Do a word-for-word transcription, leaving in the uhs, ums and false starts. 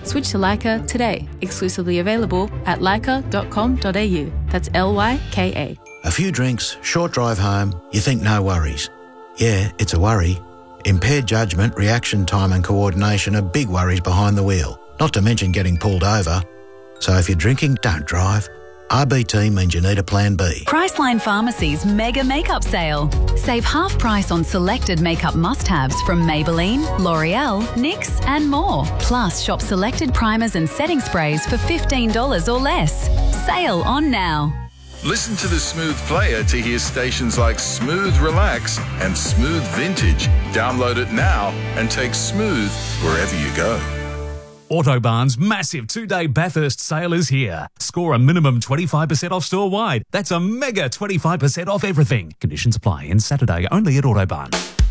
Switch to Leica today. Exclusively available at leica dot com dot a u. That's L Y K A. A few drinks, short drive home, you think no worries. Yeah, it's a worry. Impaired judgment, reaction time and coordination are big worries behind the wheel, not to mention getting pulled over. So if you're drinking, don't drive. R B T means you need a plan B. Priceline Pharmacy's mega makeup sale. Save half price on selected makeup must-haves from Maybelline, L'Oreal, N Y X and more. Plus, shop selected primers and setting sprays for fifteen dollars or less. Sale on now. Listen to the Smooth Player to hear stations like Smooth Relax and Smooth Vintage. Download it now and take Smooth wherever you go. Autobarn's massive two-day Bathurst sale is here. Score a minimum twenty-five percent off store-wide. That's a mega twenty-five percent off everything. Conditions apply. And Saturday only at Autobarn.